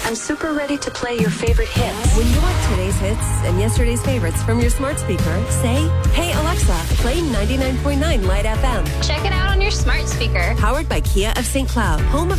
I'm super ready to play your favorite hits. When you want today's hits and yesterday's favorites from your smart speaker, say, "Hey Alexa, play 99.9 Light FM." Check it out on your smart speaker. Powered by Kia of St. Cloud, home of